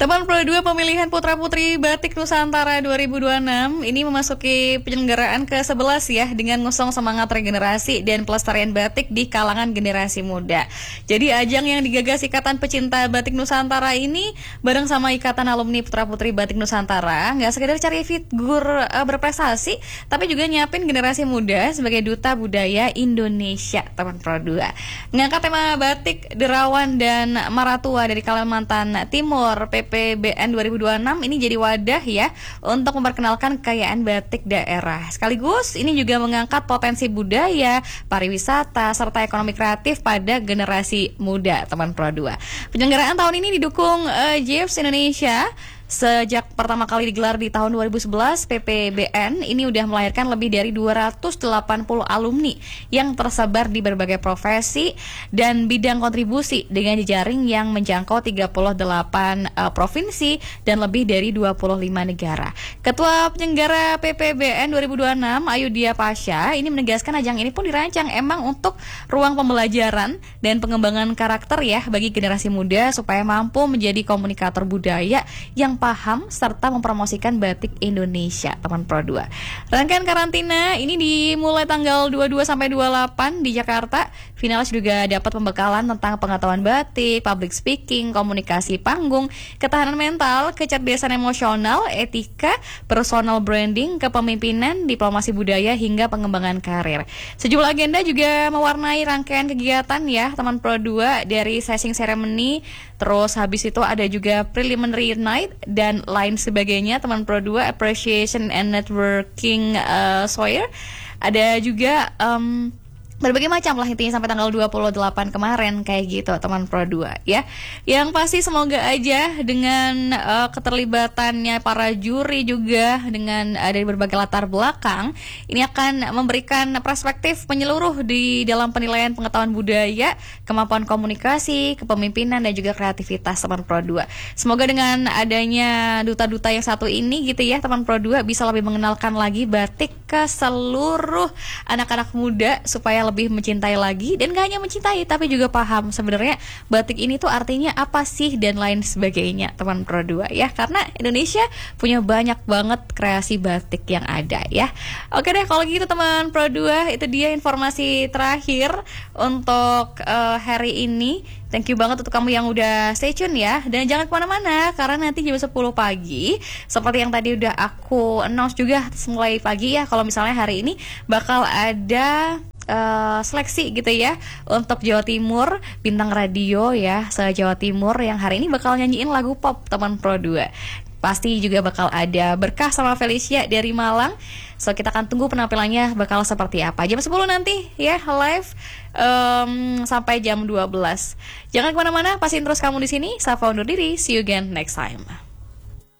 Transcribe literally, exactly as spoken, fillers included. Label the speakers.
Speaker 1: Teman Pro dua pemilihan Putra-Putri Batik Nusantara dua ribu dua puluh enam ini memasuki penyelenggaraan ke sebelas ya, dengan ngusung semangat regenerasi dan pelestarian batik di kalangan generasi muda. Jadi ajang yang digagas Ikatan Pecinta Batik Nusantara ini bareng sama Ikatan Alumni Putra-Putri Batik Nusantara nggak sekedar cari figur uh, berprestasi, tapi juga nyiapin generasi muda sebagai duta budaya Indonesia. Teman Pro dua ngangkat tema batik, derawan dan maratua dari Kalimantan Timur. P P B N dua ribu dua puluh enam ini jadi wadah ya untuk memperkenalkan kekayaan batik daerah. Sekaligus ini juga mengangkat potensi budaya, pariwisata, serta ekonomi kreatif pada generasi muda. Teman Pro dua. Penyelenggaraan tahun ini didukung uh, J I F S Indonesia. Sejak pertama kali digelar di tahun dua ribu sebelas, P P B N ini udah melahirkan lebih dari dua ratus delapan puluh alumni yang tersebar di berbagai profesi dan bidang kontribusi dengan jejaring yang menjangkau tiga puluh delapan uh, provinsi dan lebih dari dua puluh lima negara. Ketua penyelenggara P P B N dua ribu dua puluh enam, Ayudhya Pasha, ini menegaskan ajang ini pun dirancang emang untuk ruang pembelajaran dan pengembangan karakter ya bagi generasi muda supaya mampu menjadi komunikator budaya yang paham serta mempromosikan batik Indonesia. Teman Pro dua. Rangkaian karantina ini dimulai tanggal dua puluh dua sampai dua puluh delapan di Jakarta. Finalis juga dapat pembekalan tentang pengetahuan batik, public speaking, komunikasi panggung, ketahanan mental, kecerdasan emosional, etika, personal branding, kepemimpinan, diplomasi budaya hingga pengembangan karir. Sejumlah agenda juga mewarnai rangkaian kegiatan ya, Teman Pro dua, dari sesing ceremony, terus habis itu ada juga preliminary night dan lain sebagainya. Teman Pro dua, appreciation and networking uh, Sawyer. Ada juga um, berbagai macam lah intinya sampai tanggal dua puluh delapan kemarin kayak gitu, Teman Pro dua ya. Yang pasti semoga aja dengan uh, keterlibatannya para juri juga dengan uh, dari berbagai latar belakang ini akan memberikan perspektif menyeluruh di dalam penilaian pengetahuan budaya, kemampuan komunikasi, kepemimpinan dan juga kreativitas Teman Pro dua. Semoga dengan adanya duta-duta yang satu ini gitu ya, Teman Pro dua bisa lebih mengenalkan lagi batik ke seluruh anak-anak muda supaya lebih mencintai lagi, dan gak hanya mencintai tapi juga paham sebenarnya batik ini tuh artinya apa sih dan lain sebagainya, Teman Pro dua ya, karena Indonesia punya banyak banget kreasi batik yang ada ya. Oke deh kalau gitu Teman Pro dua, itu dia informasi terakhir untuk uh, hari ini. Thank you banget untuk kamu yang udah stay tune ya. Dan jangan kemana-mana, karena nanti jam sepuluh pagi seperti yang tadi udah aku announce juga mulai pagi ya, kalau misalnya hari ini bakal ada Uh, seleksi gitu ya untuk Jawa Timur, bintang radio ya se-Jawa Timur yang hari ini bakal nyanyiin lagu pop, Teman Pro dua. Pasti juga bakal ada Berkah sama Felicia dari Malang. So kita akan tunggu penampilannya bakal seperti apa. Jam sepuluh nanti ya live um, sampai jam dua belas. Jangan kemana-mana, pasin terus kamu di sini. Safa undur diri, see you again next time.